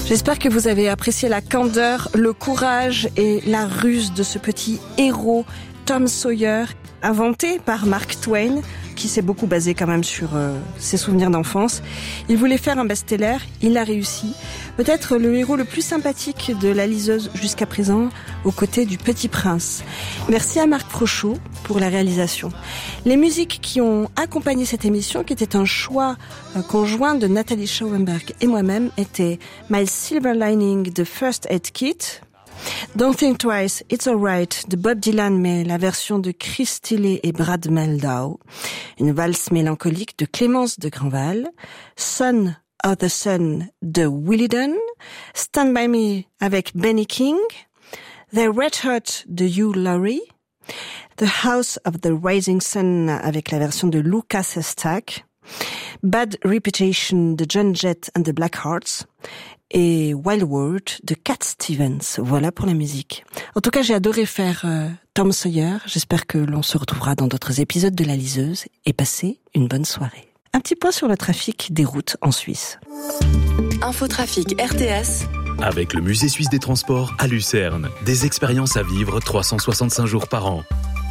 J'espère que vous avez apprécié la candeur, le courage et la ruse de ce petit héros, Tom Sawyer, inventé par Mark Twain, qui s'est beaucoup basé quand même sur ses souvenirs d'enfance. Il voulait faire un best-seller, il a réussi. Peut-être le héros le plus sympathique de la liseuse jusqu'à présent, aux côtés du Petit Prince. Merci à Marc Frochot pour la réalisation. Les musiques qui ont accompagné cette émission, qui était un choix conjoint de Nathalie Schauenberg et moi-même, étaient My Silver Lining de First Aid Kit, Don't Think Twice, It's Alright de Bob Dylan, mais la version de Chris Tilly et Brad Mehldau, une valse mélancolique de Clémence de Grandval, Son of the Sun de Willie Dunn, Stand By Me avec Benny King, The Red Hot de Hugh Laurie, The House of the Rising Sun avec la version de Lucas Estac, Bad Reputation de John Jett and the Blackhearts, et Wild World de Cat Stevens. Voilà pour la musique. En tout cas, j'ai adoré faire Tom Sawyer. J'espère que l'on se retrouvera dans d'autres épisodes de La Liseuse et passez une bonne soirée. Un petit point sur le trafic des routes en Suisse. Infotrafic RTS. Avec le Musée suisse des transports à Lucerne. Des expériences à vivre 365 jours par an.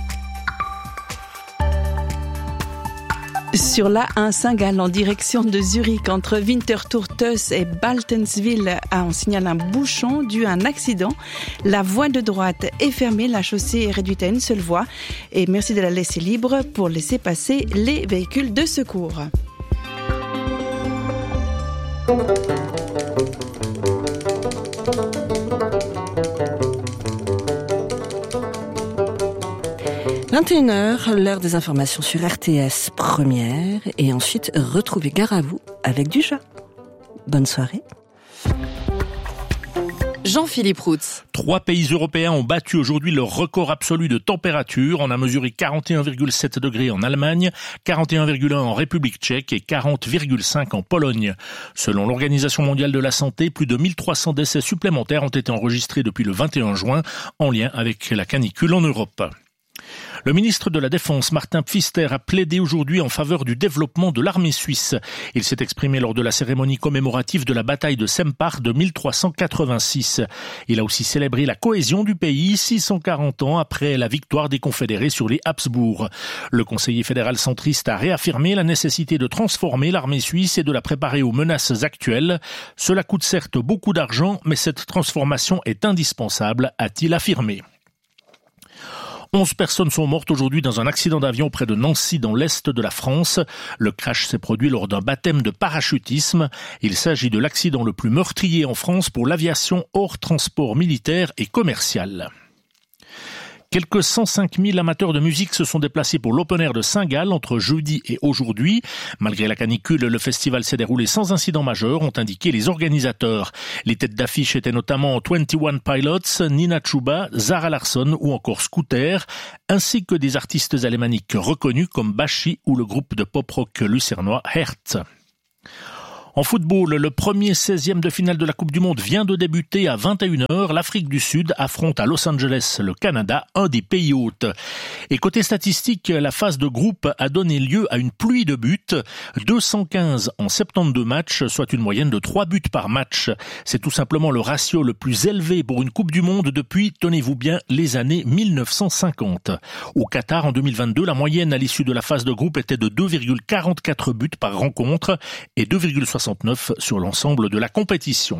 Sur la 1 Saint-Gall en direction de Zurich entre Winterthur-Teuss et Baltenswil, on signale un bouchon dû à un accident. La voie de droite est fermée, la chaussée est réduite à une seule voie et merci de la laisser libre pour laisser passer les véhicules de secours. « 21h, l'heure des informations sur RTS Première et ensuite retrouvez Gare à vous avec du chat. Bonne soirée. Jean-Philippe Routz. 3 pays européens ont battu aujourd'hui leur record absolu de température. On a mesuré 41,7 degrés en Allemagne, 41,1 en République tchèque et 40,5 en Pologne. Selon l'Organisation mondiale de la santé, plus de 1300 décès supplémentaires ont été enregistrés depuis le 21 juin en lien avec la canicule en Europe. Le ministre de la Défense, Martin Pfister, a plaidé aujourd'hui en faveur du développement de l'armée suisse. Il s'est exprimé lors de la cérémonie commémorative de la bataille de Sempach de 1386. Il a aussi célébré la cohésion du pays 640 ans après la victoire des confédérés sur les Habsbourg. Le conseiller fédéral centriste a réaffirmé la nécessité de transformer l'armée suisse et de la préparer aux menaces actuelles. Cela coûte certes beaucoup d'argent, mais cette transformation est indispensable, a-t-il affirmé. 11 personnes sont mortes aujourd'hui dans un accident d'avion près de Nancy dans l'est de la France. Le crash s'est produit lors d'un baptême de parachutisme. Il s'agit de l'accident le plus meurtrier en France pour l'aviation hors transport militaire et commercial. Quelques 105 000 amateurs de musique se sont déplacés pour l'Open Air de Saint-Gall entre jeudi et aujourd'hui. Malgré la canicule, le festival s'est déroulé sans incident majeur, ont indiqué les organisateurs. Les têtes d'affiche étaient notamment 21 Pilots, Nina Chuba, Zara Larsson ou encore Scooter, ainsi que des artistes alémaniques reconnus comme Bashi ou le groupe de pop-rock lucernois Hertz. En football, le premier 16e de finale de la Coupe du Monde vient de débuter à 21h. L'Afrique du Sud affronte à Los Angeles le Canada, un des pays hôtes. Et côté statistique, la phase de groupe a donné lieu à une pluie de buts. 215 en 72 matchs, soit une moyenne de 3 buts par match. C'est tout simplement le ratio le plus élevé pour une Coupe du Monde depuis, tenez-vous bien, les années 1950. Au Qatar, en 2022, la moyenne à l'issue de la phase de groupe était de 2,44 buts par rencontre et 2,69 sur l'ensemble de la compétition.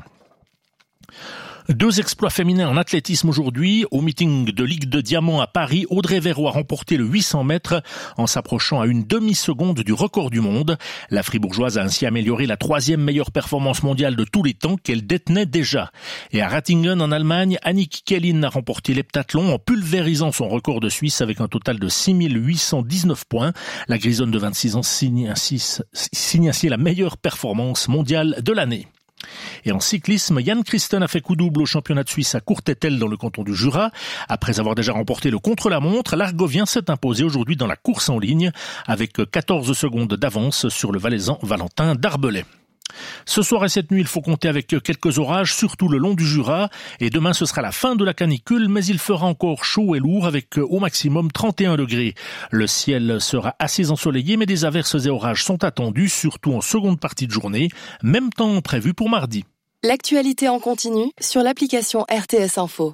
2 exploits féminins en athlétisme aujourd'hui. Au meeting de Ligue de Diamant à Paris, Audrey Verreau a remporté le 800 mètres en s'approchant à une demi-seconde du record du monde. La Fribourgeoise a ainsi amélioré la 3e meilleure performance mondiale de tous les temps qu'elle détenait déjà. Et à Ratingen en Allemagne, Annick Kellin a remporté l'heptathlon en pulvérisant son record de Suisse avec un total de 6 819 points. La Grisonne de 26 ans signe ainsi la meilleure performance mondiale de l'année. Et en cyclisme, Jan Christen a fait coup double au championnat de Suisse à Courtétel dans le canton du Jura. Après avoir déjà remporté le contre-la-montre, l'Argovien s'est imposé aujourd'hui dans la course en ligne avec 14 secondes d'avance sur le Valaisan Valentin Darbelay. Ce soir et cette nuit, il faut compter avec quelques orages, surtout le long du Jura. Et demain, ce sera la fin de la canicule, mais il fera encore chaud et lourd avec au maximum 31 degrés. Le ciel sera assez ensoleillé, mais des averses et orages sont attendus, surtout en seconde partie de journée. Même temps prévu pour mardi. L'actualité en continu sur l'application RTS Info.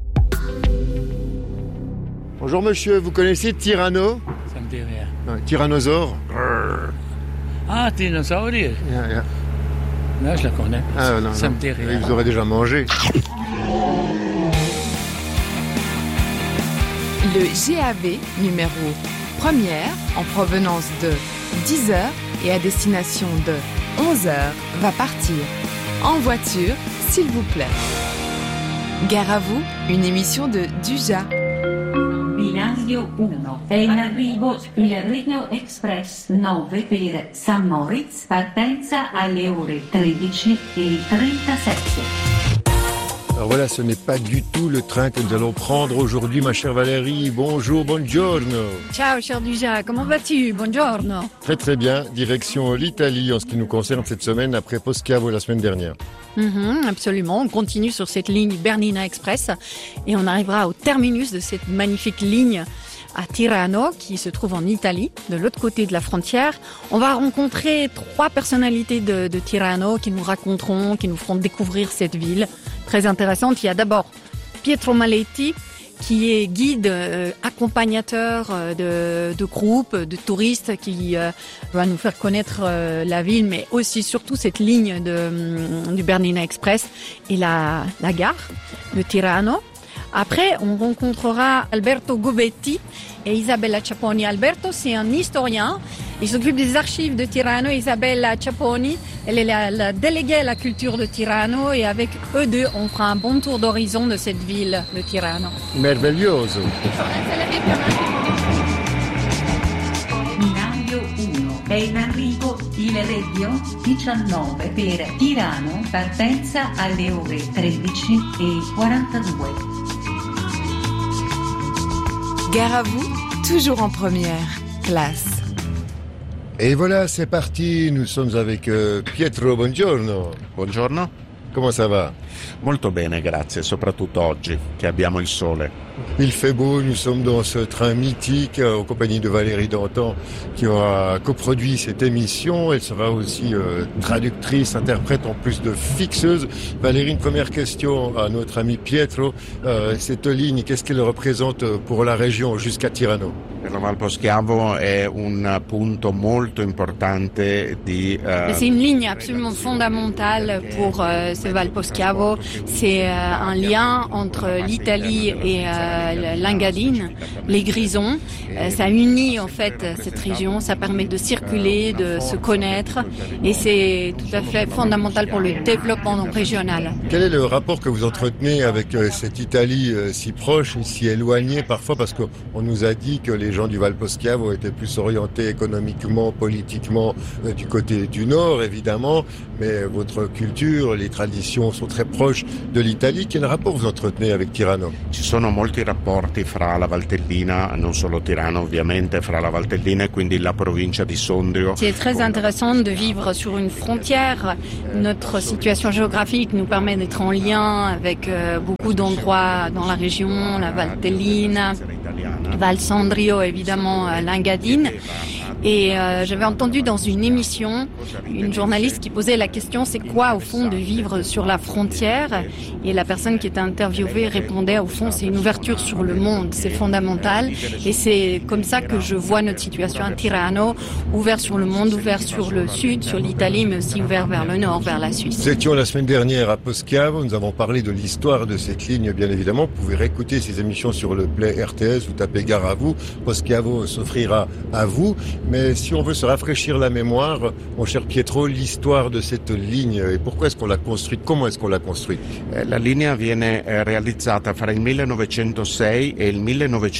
Bonjour monsieur, vous connaissez Tyranno? Ça me dit rien. Non, tyrannosaure. Ah, dinosaure. Yeah. Là, je la connais. Ah, non, ça non. me dit rien. Vous aurez déjà mangé. Le GAV numéro 1er en provenance de 10h et à destination de 11h va partir. En voiture, s'il vous plaît. Gare à vous, une émission de Duja. Binario 1. È in arrivo il Rhino Express 9 per St. Moritz, partenza alle ore 13:37. Alors voilà, ce n'est pas du tout le train que nous allons prendre aujourd'hui, ma chère Valérie. Bonjour, buongiorno. Ciao, cher Duja, comment vas-tu? Buongiorno. Très très bien, direction l'Italie en ce qui nous concerne cette semaine après Poschiavo la semaine dernière. Absolument, on continue sur cette ligne Bernina Express et on arrivera au terminus de cette magnifique ligne à Tirano, qui se trouve en Italie, de l'autre côté de la frontière. On va rencontrer 3 personnalités de Tirano qui nous raconteront, qui nous feront découvrir cette ville très intéressante. Il y a d'abord Pietro Maletti, qui est guide, accompagnateur de groupes, de touristes, qui va nous faire connaître la ville, mais aussi surtout cette ligne du Bernina Express et la gare de Tirano. Après, on rencontrera Alberto Gobetti et Isabella Ciapponi. Alberto, c'est un historien. Il s'occupe des archives de Tirano. Isabella Ciapponi, elle est la déléguée à la culture de Tirano. Et avec eux deux, on fera un bon tour d'horizon de cette ville de Tirano. Merveilleuse. Binario 1. È in arrivo il Regio 19 per Tirano, partenza alle ore 13:42. Gare à vous, toujours en première classe. Et voilà, c'est parti. Nous sommes avec Pietro. Buongiorno. Buongiorno. Comment ça va? Molto bene, grazie, soprattutto oggi che abbiamo il sole. Il fait beau, nous sommes dans ce train mythique en compagnie de Valérie Dantan qui aura coproduit cette émission. Elle sera aussi traductrice, interprète en plus de fixeuse. Valérie, une première question à notre ami Pietro. Cette ligne, qu'est-ce qu'elle représente pour la région jusqu'à Tirano? Per la Val Poschiavo è un punto molto importante di... C'est une ligne absolument fondamentale pour ce Val Poschiavo. C'est un lien entre l'Italie et l'Engadine, les Grisons. Ça unit en fait cette région, ça permet de circuler, de se connaître et c'est tout à fait fondamental pour le développement régional. Quel est le rapport que vous entretenez avec cette Italie si proche et si éloignée parfois, parce qu'on nous a dit que les gens du Val Poschiavo étaient plus orientés économiquement, politiquement du côté du nord évidemment, mais votre culture, les traditions sont très proches de l'Italie. Quel rapport vous entretenez avec Tirano? Ci sono molti rapporti fra la Valtellina, non solo Tirano ovviamente, fra la Valtellina e quindi la provincia di Sondrio. C'est très intéressant de vivre sur une frontière. Notre situation géographique nous permet d'être en lien avec beaucoup d'endroits dans la région, la Valtellina, Val Sondrio, évidemment l'Engadine. Et j'avais entendu dans une émission une journaliste qui posait la question, c'est quoi au fond de vivre sur la frontière? Et la personne qui était interviewée répondait, au fond, c'est une ouverture sur le monde, c'est fondamental. Et c'est comme ça que je vois notre situation à Tirano, ouvert sur le monde, ouvert sur le sud, sur l'Italie, mais aussi ouvert vers le nord, vers la Suisse. Nous étions la semaine dernière à Poschiavo, nous avons parlé de l'histoire de cette ligne, bien évidemment. Vous pouvez réécouter ces émissions sur le Play RTS, vous tapez Gare à vous, Poschiavo s'offrira à vous. Mais si on veut se rafraîchir la mémoire, mon cher Pietro, l'histoire de cette ligne et pourquoi est-ce qu'on l'a construite, comment est-ce qu'on l'a construite? La linea viene realizzata fra il 1906 e il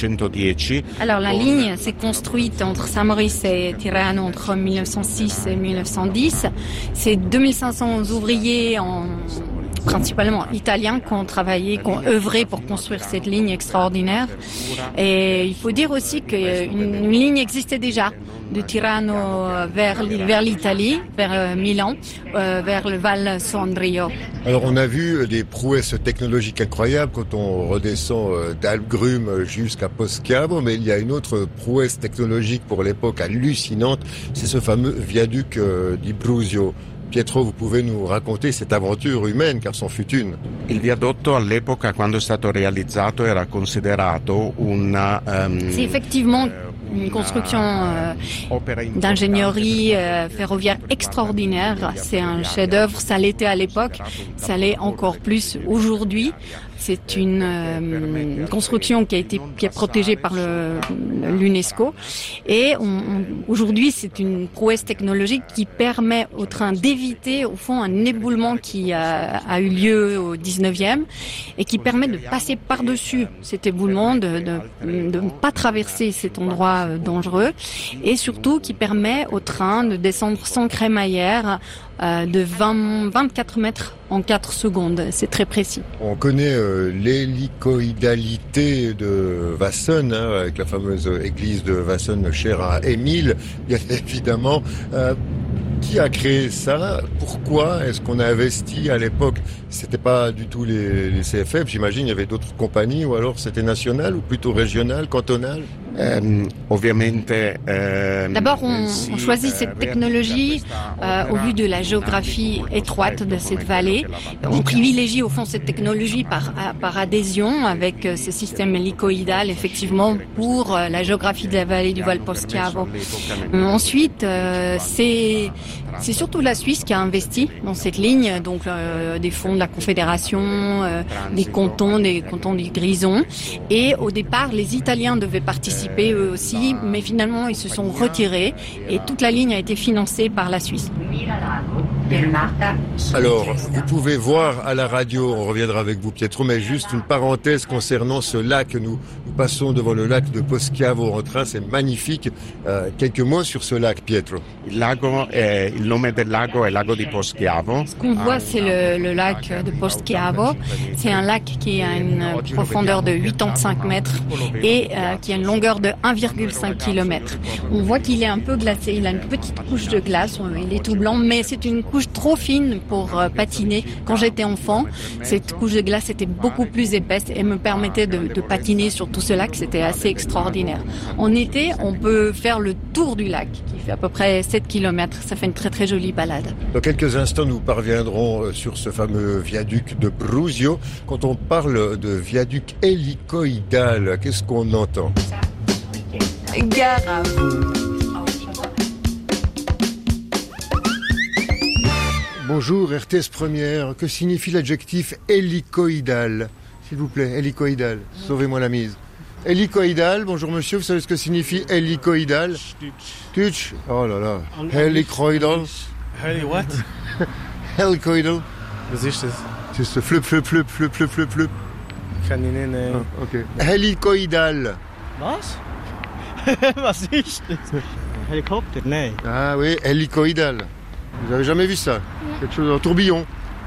1910. Alors la ligne s'est construite entre Saint-Maurice et Tirano entre 1906 et 1910. C'est 2500 ouvriers principalement italiens qui ont travaillé, qui ont œuvré pour construire cette ligne extraordinaire. Et il faut dire aussi qu'une ligne existait déjà de Tirano vers l'Italie, vers Milan, vers le Val Sondrio. Alors on a vu des prouesses technologiques incroyables quand on redescend d'Alpgrum jusqu'à Poschiavo, mais il y a une autre prouesse technologique pour l'époque hallucinante, c'est ce fameux viaduc di Brusio. Pietro, vous pouvez nous raconter cette aventure humaine, car c'en fut une. Il viadotto all'epoca, quando è stato realizzato, era considerato C'est effectivement une construction d'ingénierie ferroviaire extraordinaire. C'est un chef-d'œuvre, ça l'était à l'époque, ça l'est encore plus aujourd'hui. C'est une construction qui est protégée par l'UNESCO et aujourd'hui c'est une prouesse technologique qui permet au train d'éviter au fond un éboulement qui a eu lieu au 19e et qui permet de passer par-dessus cet éboulement, de ne pas traverser cet endroit dangereux et surtout qui permet au train de descendre sans crémaillère de 24 mètres en 4 secondes. C'est très précis. On connaît l'hélicoïdalité de Wasson, avec la fameuse église de Wasson chère à Émile, bien évidemment. Qui a créé ça? Pourquoi est-ce qu'on a investi à l'époque? C'était pas du tout les CFF, j'imagine, il y avait d'autres compagnies, ou alors c'était national ou plutôt régional, cantonal? D'abord, on choisit cette technologie au vu de la géographie étroite de cette vallée. On privilégie au fond cette technologie par adhésion avec ce système hélicoïdal, effectivement, pour la géographie de la vallée du Val Poschiavo. Ensuite, c'est surtout la Suisse qui a investi dans cette ligne, donc des fonds de la Confédération, des cantons du Grison. Et au départ, les Italiens devaient participer eux aussi, mais finalement ils se sont retirés et toute la ligne a été financée par la Suisse. Alors, vous pouvez voir à la radio, on reviendra avec vous Pietro, mais juste une parenthèse concernant ce lac. Nous passons devant le lac de Poschiavo en train, c'est magnifique. Quelques mots sur ce lac, Pietro. Il nome del lago è lago di Poschiavo. Ce qu'on voit, c'est le lac de Poschiavo. C'est un lac qui a une profondeur de 85 mètres et qui a une longueur de 1,5 km. On voit qu'il est un peu glacé, il a une petite couche de glace, il est tout blanc, mais c'est une couche trop fine pour patiner. Quand j'étais enfant, cette couche de glace était beaucoup plus épaisse et me permettait de patiner sur tout ce lac. C'était assez extraordinaire. En été, on peut faire le tour du lac, qui fait à peu près 7 km. Ça fait une très très jolie balade. Dans quelques instants, nous parviendrons sur ce fameux viaduc de Brusio. Quand on parle de viaduc hélicoïdal, qu'est-ce qu'on entend? Gare à vous. Bonjour, RTS Première. Que signifie l'adjectif hélicoïdal? S'il vous plaît, hélicoïdal. Sauvez-moi la mise. Hélicoïdal, bonjour monsieur, vous savez ce que signifie hélicoïdal? Tutsch. Oh là là. Hélicoïdal. Heli what? Hélicoïdal. Was ist das? C'est ce flip. Kann ich nicht. Okay. Hélicoïdal. Was? Was ist das? Helikopter? Nein. Ah oui, hélicoïdal. Vous avez jamais vu ça? Quelque chose en tourbillon?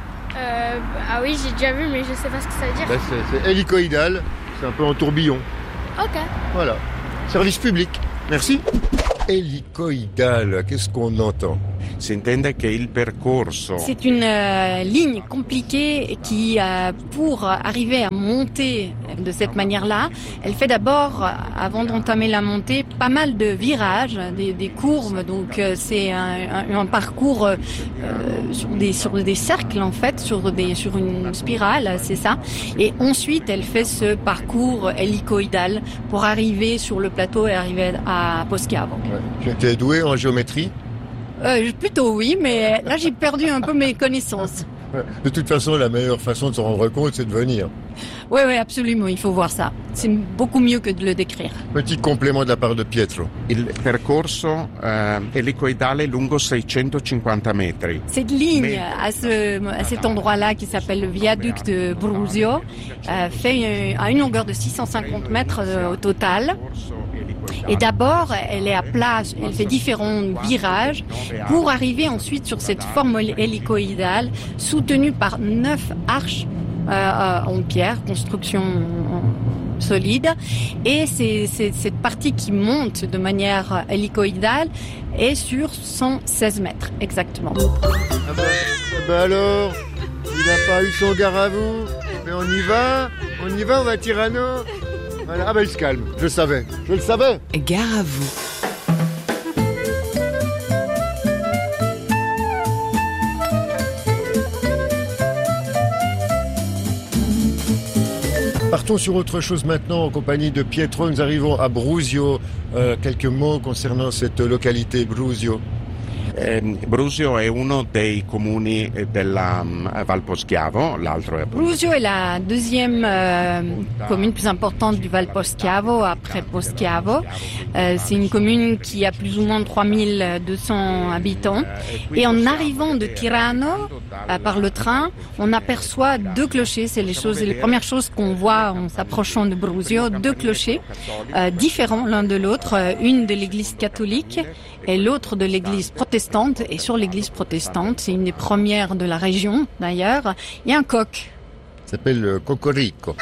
Ah oui, j'ai déjà vu, mais je sais pas ce que ça veut dire. Ben, c'est hélicoïdal, c'est un peu en tourbillon. Ok. Voilà. Service public. Merci. Hélicoïdal, qu'est-ce qu'on entend? Si intende che il percorso. C'est une ligne compliquée qui, pour arriver à monter de cette manière-là, elle fait d'abord, avant d'entamer la montée, pas mal de virages, des courbes. Donc c'est un parcours sur des cercles en fait, sur une spirale, c'est ça. Et ensuite, elle fait ce parcours hélicoïdal pour arriver sur le plateau et arriver à Poschiavo. Tu étais doué en géométrie? Plutôt oui, mais là j'ai perdu un peu mes connaissances. De toute façon, la meilleure façon de se rendre compte, c'est de venir. Oui, absolument, il faut voir ça. C'est beaucoup mieux que de le décrire. Petit complément de la part de Pietro. Il percorso elicoidale lungo 650 metri. Cette ligne à cet endroit-là qui s'appelle le viaduc de Brusio fait à une longueur de 650 mètres au total. Et d'abord, elle est à plat, elle fait différents virages pour arriver ensuite sur cette forme hélicoïdale soutenue par 9 arches en pierre, construction solide. Et c'est cette partie qui monte de manière hélicoïdale est sur 116 mètres exactement. Alors, il n'a pas eu son gare à vous, mais on y va, on va Tirano. Voilà. Ah ben il se calme, je le savais. Gare à vous. Partons sur autre chose maintenant en compagnie de Pietro. Nous arrivons à Brusio. Quelques mots concernant cette localité Brusio. Brusio è uno dei comuni della Val Poschiavo, l'altro è Brusio est la deuxième commune plus importante du Val Poschiavo après Poschiavo. C'est une commune qui a plus ou moins 3200 habitants. Et en arrivant de Tirano par le train, on aperçoit deux clochers. C'est les premières choses qu'on voit en s'approchant de Brusio. Deux clochers différents l'un de l'autre, une de l'église catholique et l'autre de l'église protestante. Et sur l'église protestante, c'est une des premières de la région d'ailleurs, il y a un coq. Ça s'appelle le Cocorico.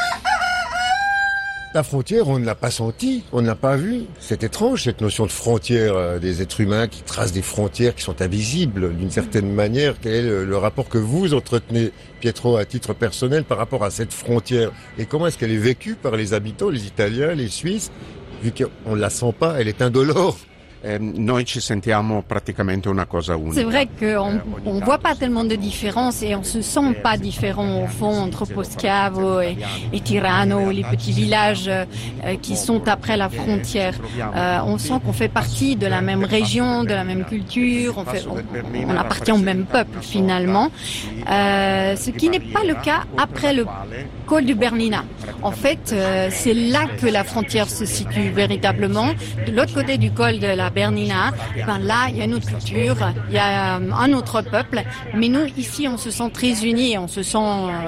La frontière, on ne l'a pas sentie, on ne l'a pas vue. C'est étrange cette notion de frontière des êtres humains qui tracent des frontières qui sont invisibles d'une certaine manière. Quel est le rapport que vous entretenez, Pietro, à titre personnel par rapport à cette frontière? Et comment est-ce qu'elle est vécue par les habitants, les Italiens, les Suisses? Vu qu'on ne la sent pas, elle est indolore. Noi ci sentiamo praticamente una cosa unica. C'est vrai qu'on ne voit pas tellement de différence et on se sent pas différent au fond entre Poschiavo et Tirano, les petits villages qui sont après la frontière. On sent qu'on fait partie de la même région, de la même culture, on appartient au même peuple finalement. Ce qui n'est pas le cas après le col du Bernina. En fait, c'est là que la frontière se situe véritablement. De l'autre côté du col de la Bernina, là, il y a une autre culture, il y a un autre peuple. Mais nous, ici, on se sent très unis, on se sent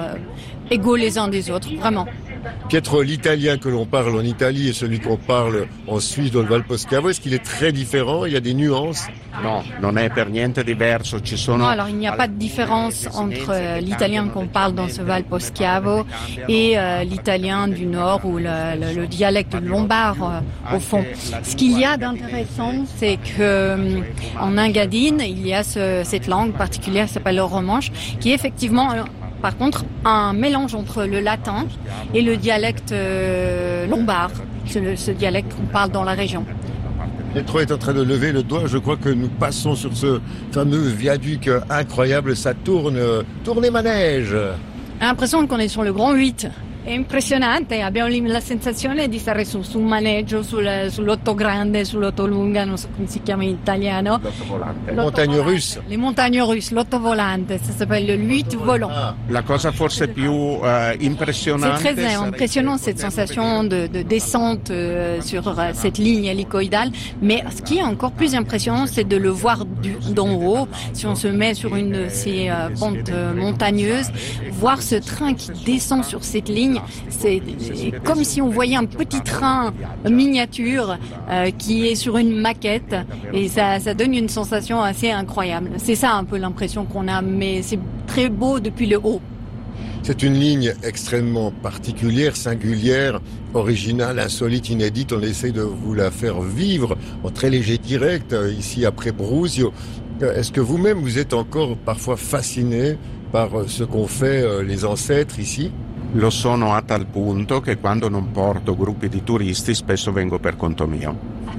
égaux les uns des autres, vraiment. Pietro, l'italien que l'on parle en Italie et celui qu'on parle en Suisse dans le Val Poschiavo, est-ce qu'il est très différent? Il y a des nuances? Non, non è per niente diverso. Ci sono... Non, alors il n'y a pas de différence entre l'italien qu'on parle dans ce Val Poschiavo et l'italien du Nord ou le dialecte lombard au fond. Ce qu'il y a d'intéressant, c'est que en Engadine, il y a cette langue particulière qui s'appelle le romanche, qui est effectivement... Par contre, un mélange entre le latin et le dialecte lombard, ce dialecte qu'on parle dans la région. Pietro est en train de lever le doigt. Je crois que nous passons sur ce fameux viaduc incroyable. Ça tourne, tournez manège. J'ai l'impression qu'on est sur le Grand 8. È impressionante, abbiamo la sensazione di stare su un maneggio, sull'otto grande, sull'otto lunga, non so come si chiama in italiano. Montagne russe. Les montagnes russes, l'otto volante, ça s'appelle le 8 volant. La cosa forse più impressionante. C'est très impressionnant cette sensation de descente sur cette ligne hélicoïdale, mais ce qui est encore plus impressionnant, c'est de le voir d'en haut. Si on se met sur une de ces pentes montagneuses, voir ce train qui descend sur cette ligne, c'est comme si on voyait un petit train miniature qui est sur une maquette et ça donne une sensation assez incroyable. C'est ça un peu l'impression qu'on a, mais c'est très beau depuis le haut. C'est une ligne extrêmement particulière, singulière, originale, insolite, inédite. On essaie de vous la faire vivre en très léger direct ici après Brusio. Est-ce que vous-même vous êtes encore parfois fasciné par ce qu'ont fait les ancêtres ici? Lo sono a tal punto che quando non porto gruppi di turisti spesso vengo per conto mio.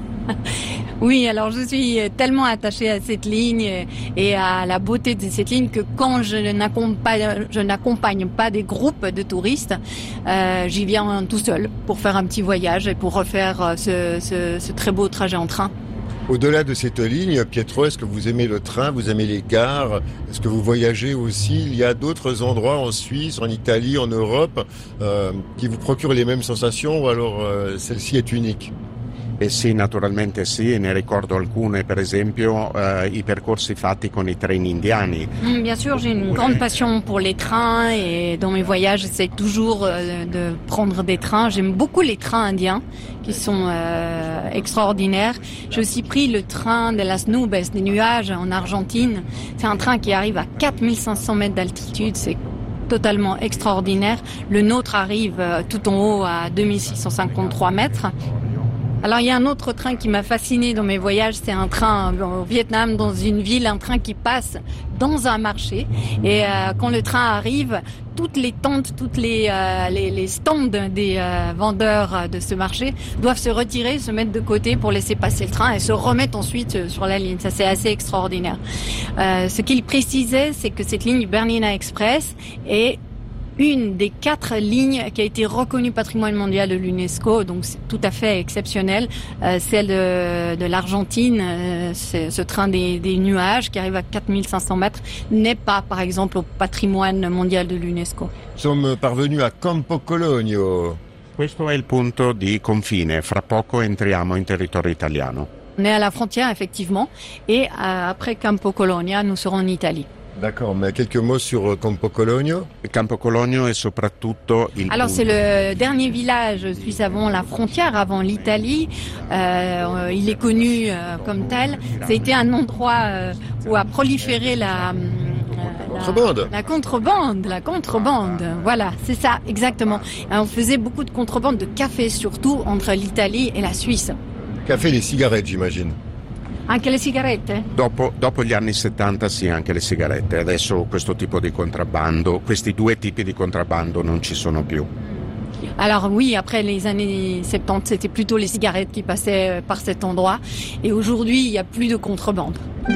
Oui, alors je suis tellement attachée à cette ligne et à la beauté de cette ligne que quand je n'accompagne pas des groupes de touristes, j'y viens tout seul pour faire un petit voyage et pour refaire ce très beau trajet en train. Au-delà de cette ligne, Pietro, est-ce que vous aimez le train, vous aimez les gares? Est-ce que vous voyagez aussi? Il y a d'autres endroits en Suisse, en Italie, en Europe, qui vous procurent les mêmes sensations ou alors celle-ci est unique? Eh sì, naturalmente sì, ne ricordo alcune, per esempio i percorsi fatti con i treni indiani. Bien sûr, j'ai une grande passion pour les trains et dans mes voyages, j'essaie toujours de prendre des trains. J'aime beaucoup les trains indiens qui sont extraordinaires. J'ai aussi pris le train de las nubes, des nuages en Argentine. C'est un train qui arrive à 4500 mètres d'altitude, c'est totalement extraordinaire. Le nôtre arrive tout en haut à 2653 mètres. Alors il y a un autre train qui m'a fasciné dans mes voyages, c'est un train au Vietnam, dans une ville, un train qui passe dans un marché. Et quand le train arrive, toutes les tentes, toutes les stands des vendeurs de ce marché doivent se retirer, se mettre de côté pour laisser passer le train et se remettre ensuite sur la ligne. Ça, c'est assez extraordinaire. Ce qu'il précisait, c'est que cette ligne Bernina Express est une des 4 lignes qui a été reconnue patrimoine mondial de l'UNESCO, donc c'est tout à fait exceptionnel. Celle de l'Argentine, c'est ce train des nuages qui arrive à 4500 mètres, n'est pas, par exemple, au patrimoine mondial de l'UNESCO. Nous sommes parvenus à Campo Cologno. Questo è il punto di confine, fra poco entriamo in territorio italiano. On est à la frontière, effectivement, et après Campo Colonia, nous serons en Italie. D'accord, mais quelques mots sur Campo Cologno. Campo Cologno è soprattutto il Alors c'est le dernier village suisse avant la frontière, avant l'Italie. Il est connu comme tel. Ça a été un endroit où a proliféré la contrebande. Voilà, c'est ça, exactement. On faisait beaucoup de contrebande de café, surtout entre l'Italie et la Suisse. Café e le sigarette, j'imagine. Anche le sigarette? Dopo gli anni 70 sì, anche le sigarette. Adesso questo tipo di contrabbando, questi 2 tipi di contrabbando non ci sono più. Alors oui, après les années 70, c'était plutôt les cigarettes qui passaient par cet endroit. Et aujourd'hui, il n'y a plus de contrebande.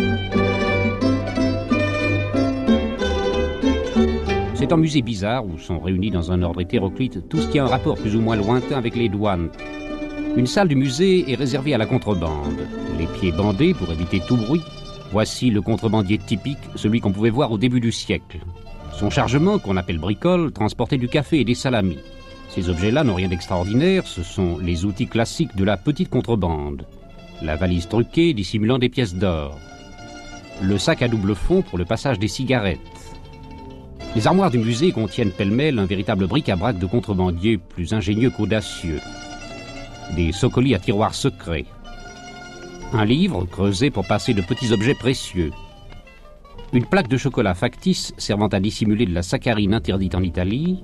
C'est un musée bizarre où sont réunis dans un ordre hétéroclite tout ce qui a un rapport plus ou moins lointain avec les douanes. Une salle du musée est réservée à la contrebande. Les pieds bandés pour éviter tout bruit. Voici le contrebandier typique, celui qu'on pouvait voir au début du siècle. Son chargement, qu'on appelle bricole, transportait du café et des salamis. Ces objets-là n'ont rien d'extraordinaire, ce sont les outils classiques de la petite contrebande. La valise truquée dissimulant des pièces d'or. Le sac à double fond pour le passage des cigarettes. Les armoires du musée contiennent pêle-mêle un véritable bric-à-brac de contrebandiers plus ingénieux qu'audacieux. Des socolis à tiroirs secrets. Un livre creusé pour passer de petits objets précieux. Une plaque de chocolat factice servant à dissimuler de la saccharine interdite en Italie.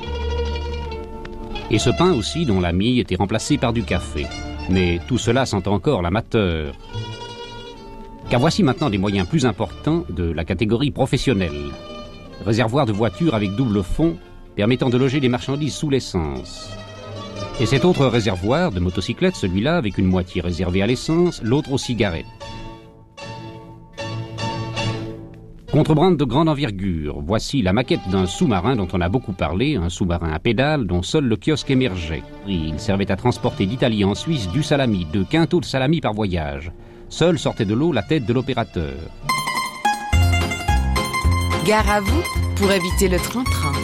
Et ce pain aussi dont la mie était remplacée par du café. Mais tout cela sent encore l'amateur. Car voici maintenant des moyens plus importants de la catégorie professionnelle. Réservoir de voitures avec double fond permettant de loger des marchandises sous l'essence. Et cet autre réservoir de motocyclettes, celui-là avec une moitié réservée à l'essence, l'autre aux cigarettes. Contrebande de grande envergure. Voici la maquette d'un sous-marin dont on a beaucoup parlé, un sous-marin à pédales dont seul le kiosque émergeait. Il servait à transporter d'Italie en Suisse du salami, 2 quintaux de salami par voyage. Seule sortait de l'eau la tête de l'opérateur. Gare à vous pour éviter le train-train.